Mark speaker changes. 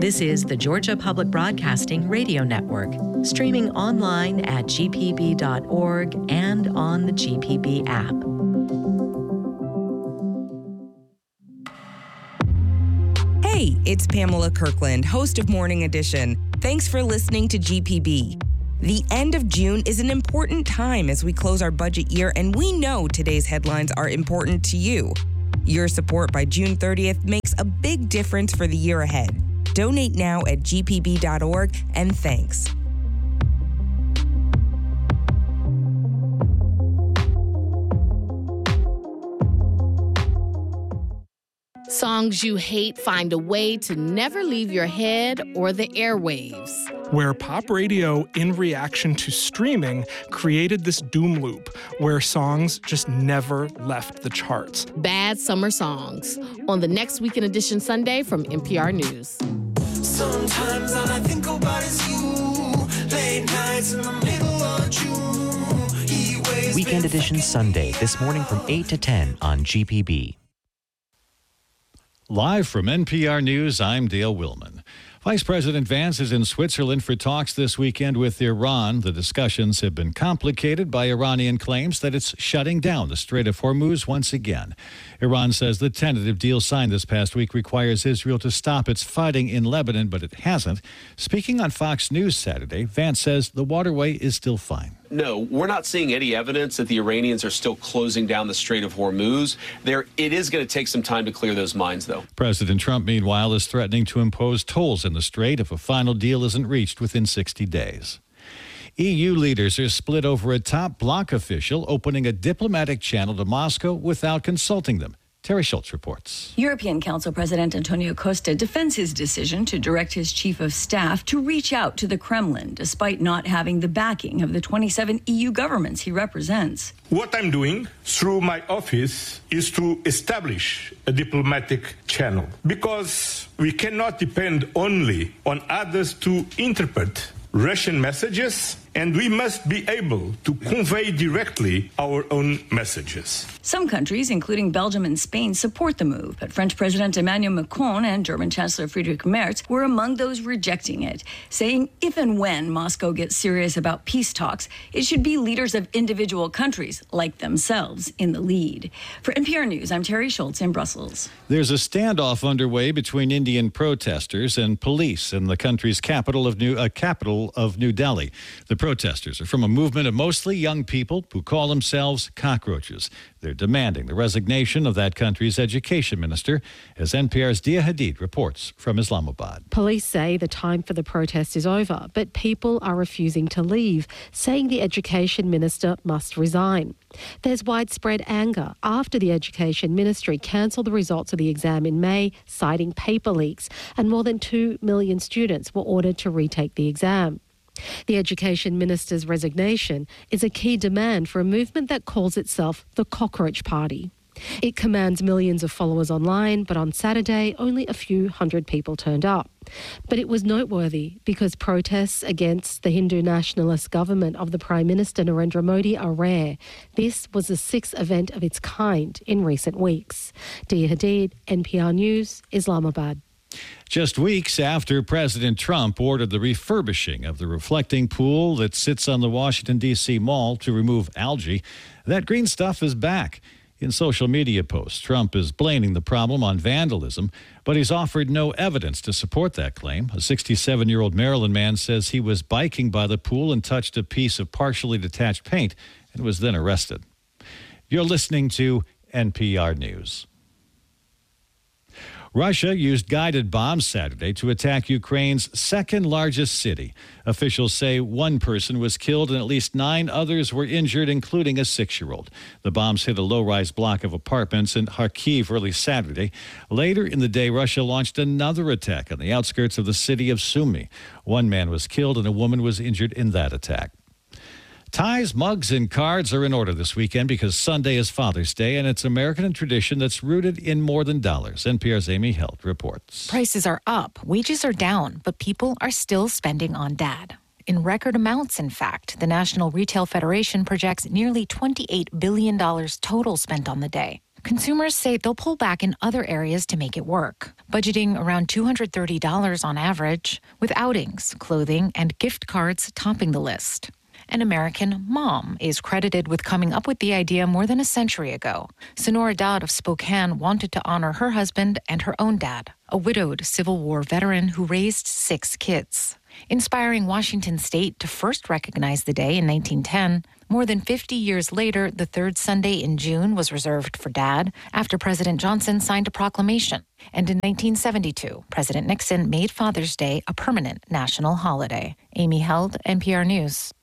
Speaker 1: This is the Georgia Public Broadcasting Radio Network, streaming online at gpb.org and on the GPB app.
Speaker 2: Hey, it's Pamela Kirkland, host of Morning Edition. Thanks for listening to GPB. The end of June is an important time as we close our budget year, and we know today's headlines are important to you. Your support by June 30th makes a big difference for the year ahead. Donate now at gpb.org, and thanks.
Speaker 3: Songs you hate find a way to never leave your head or the airwaves.
Speaker 4: Where pop radio, in reaction to streaming, created this doom loop where songs just never left the charts.
Speaker 3: Bad Summer Songs on the Next Week in Edition Sunday from NPR News.
Speaker 5: Sometimes all I think about is you. Late nights in the middle of June.
Speaker 6: Weekend Edition Sunday, this morning from 8 to 10 on GPB.
Speaker 7: Live from NPR News, I'm Dale Willman. Vice President Vance is in Switzerland for talks this weekend with Iran. The discussions have been complicated by Iranian claims that it's shutting down the Strait of Hormuz once again. Iran says the tentative deal signed this past week requires Israel to stop its fighting in Lebanon, but it hasn't. Speaking on Fox News Saturday, Vance says the waterway is still fine.
Speaker 8: No, we're not seeing any evidence that the Iranians are still closing down the Strait of Hormuz. It is going to take some time to clear those mines, though.
Speaker 7: President Trump, meanwhile, is threatening to impose tolls in the strait if a final deal isn't reached within 60 days. EU leaders are split over a top bloc official opening a diplomatic channel to Moscow without consulting them. Terry Schultz reports.
Speaker 9: European Council President Antonio Costa defends his decision to direct his chief of staff to reach out to the Kremlin, despite not having the backing of the 27 EU governments he represents.
Speaker 10: What I'm doing through my office is to establish a diplomatic channel, because we cannot depend only on others to interpret Russian messages, and we must be able to convey directly our own messages.
Speaker 9: Some countries, including Belgium and Spain, support the move, but French President Emmanuel Macron and German Chancellor Friedrich Merz were among those rejecting it, saying if and when Moscow gets serious about peace talks, it should be leaders of individual countries, like themselves, in the lead. For NPR News, I'm Terry Schultz in Brussels.
Speaker 7: There's a standoff underway between Indian protesters and police in the country's capital of New Delhi. The protesters are from a movement of mostly young people who call themselves cockroaches. They're demanding the resignation of that country's education minister, as NPR's Dia Hadid reports from Islamabad.
Speaker 11: Police say the time for the protest is over, but people are refusing to leave, saying the education minister must resign. There's widespread anger after the Education Ministry cancelled the results of the exam in May, citing paper leaks, and more than 2 million students were ordered to retake the exam. The Education Minister's resignation is a key demand for a movement that calls itself the Cockroach Party. It commands millions of followers online, but on Saturday, only a few hundred people turned up. But it was noteworthy because protests against the Hindu nationalist government of the Prime Minister Narendra Modi are rare. This was the 6th event of its kind in recent weeks. Dia Hadid, NPR News, Islamabad.
Speaker 7: Just weeks after President Trump ordered the refurbishing of the reflecting pool that sits on the Washington, D.C. Mall to remove algae, that green stuff is back. In social media posts, Trump is blaming the problem on vandalism, but he's offered no evidence to support that claim. A 67-year-old Maryland man says he was biking by the pool and touched a piece of partially detached paint and was then arrested. You're listening to NPR News. Russia used guided bombs Saturday to attack Ukraine's second-largest city. Officials say one person was killed and at least 9 others were injured, including a 6-year-old. The bombs hit a low-rise block of apartments in Kharkiv early Saturday. Later in the day, Russia launched another attack on the outskirts of the city of Sumy. One man was killed and a woman was injured in that attack. Ties, mugs, and cards are in order this weekend because Sunday is Father's Day, and it's American tradition that's rooted in more than dollars. NPR's Amy Helt reports.
Speaker 12: Prices are up, wages are down, but people are still spending on Dad. In record amounts, in fact. The National Retail Federation projects nearly $28 billion total spent on the day. consumers say they'll pull back in other areas to make it work, budgeting around $230 on average, with outings, clothing, and gift cards topping the list. An American mom is credited with coming up with the idea more than a century ago. Sonora Dodd of Spokane wanted to honor her husband and her own dad, a widowed Civil War veteran who raised 6 kids. Inspiring Washington state to first recognize the day in 1910, more than 50 years later, the third Sunday in June was reserved for Dad after President Johnson signed a proclamation. And in 1972, President Nixon made Father's Day a permanent national holiday. Amy Held, NPR News.